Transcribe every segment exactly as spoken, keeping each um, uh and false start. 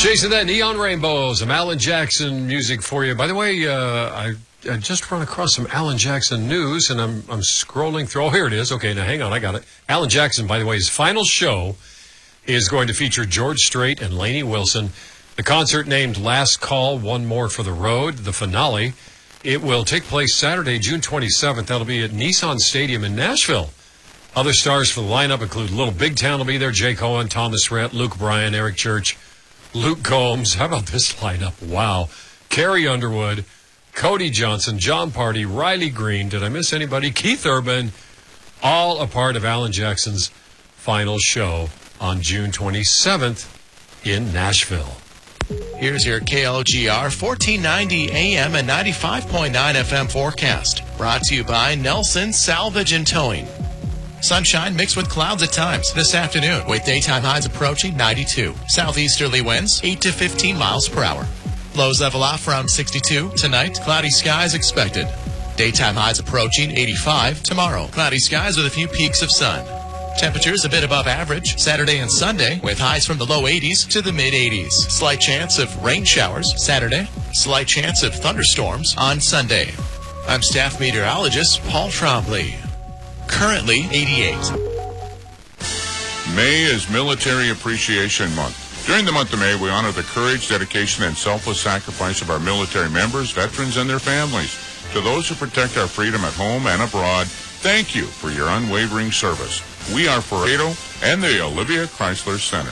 Jason, that Neon Rainbow, some Alan Jackson music for you. By the way, uh, I, I just run across some Alan Jackson news, and I'm I'm scrolling through. Oh, here it is. Okay, now hang on, I got it. Alan Jackson, by the way, his final show is going to feature George Strait and Lainey Wilson. The concert named Last Call, One More for the Road, the finale. It will take place Saturday, June twenty-seventh. That'll be at Nissan Stadium in Nashville. Other stars for the lineup include Little Big Town will be there, Jay Cohen, Thomas Rhett, Luke Bryan, Eric Church, Luke Combs. How about this lineup? Wow. Carrie Underwood, Cody Johnson, John Party, Riley Green. Did I miss anybody? Keith Urban. All a part of Alan Jackson's final show on June twenty-seventh in Nashville. Here's your K L G R fourteen ninety A M and ninety-five point nine F M forecast. Brought to you by Nelson Salvage and Towing. Sunshine mixed with clouds at times this afternoon with daytime highs approaching ninety-two. Southeasterly winds eight to fifteen miles per hour. Lows level off from sixty-two. Tonight, cloudy skies expected. Daytime highs approaching eighty-five. Tomorrow, cloudy skies with a few peaks of sun. Temperatures a bit above average Saturday and Sunday with highs from the low eighties to the mid eighties. Slight chance of rain showers Saturday. Slight chance of thunderstorms on Sunday. I'm staff meteorologist Paul Trombley. Currently eighty-eight. May is Military Appreciation Month. During the month of May, we honor the courage, dedication, and selfless sacrifice of our military members, veterans, and their families. To those who protect our freedom at home and abroad, thank you for your unwavering service. We are Pareto and the Olivia Chrysler Center.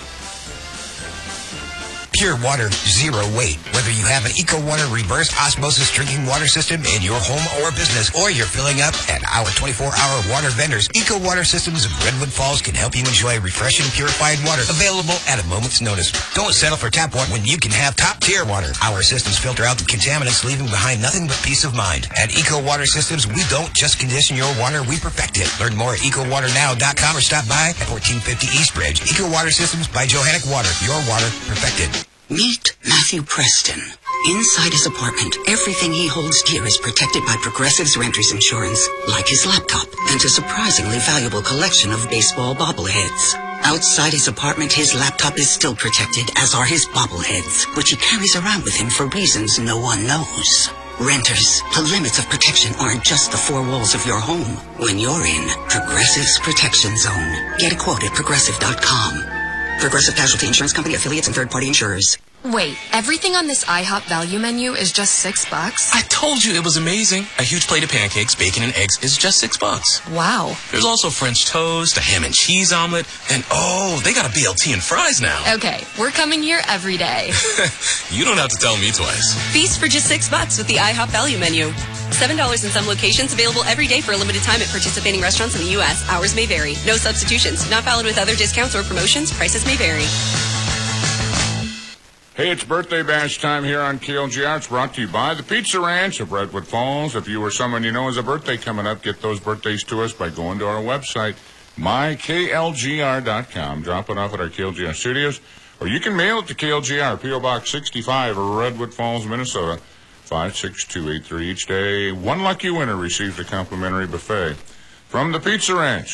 Pure water, zero weight. Whether you have an EcoWater reverse osmosis drinking water system in your home or business, or you're filling up at our twenty-four hour water vendors, EcoWater Systems of Redwood Falls can help you enjoy refreshing, purified water available at a moment's notice. Don't settle for tap water when you can have top-tier water. Our systems filter out the contaminants, leaving behind nothing but peace of mind. At EcoWater Systems, we don't just condition your water, we perfect it. Learn more at eco water now dot com or stop by at fourteen fifty East Bridge. EcoWater Systems by Johannic Water. Your water perfected. Meet Matthew Preston. Inside his apartment, everything he holds dear is protected by Progressive's Renters Insurance, like his laptop and a surprisingly valuable collection of baseball bobbleheads. Outside his apartment, his laptop is still protected, as are his bobbleheads, which he carries around with him for reasons no one knows. Renters, the limits of protection aren't just the four walls of your home. When you're in Progressive's Protection Zone, get a quote at progressive dot com. Progressive Casualty Insurance Company, affiliates, and third-party insurers. Wait, everything on this IHOP value menu is just six bucks? I told you it was amazing. A huge plate of pancakes, bacon, and eggs is just six bucks. Wow. There's also French toast, a ham and cheese omelet, and oh, they got a B L T and fries now. Okay, we're coming here every day. You don't have to tell me twice. Feast for just six bucks with the IHOP value menu. Seven dollars in some locations, available every day for a limited time at participating restaurants in the U S. Hours may vary. No substitutions. Not valid with other discounts or promotions. Prices may vary. Hey, it's birthday bash time here on K L G R. It's brought to you by the Pizza Ranch of Redwood Falls. If you or someone you know has a birthday coming up, get those birthdays to us by going to our website, my K L G R dot com. Drop it off at our K L G R studios, or you can mail it to K L G R, P O Box sixty-five, Redwood Falls, Minnesota, five six two eight three. Each day, one lucky winner receives a complimentary buffet from the Pizza Ranch.